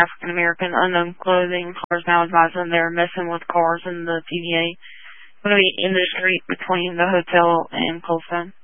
African American unknown clothing. Cars now advising they're messing with cars in the PVA. Going to be in the street between the hotel and Coldstone.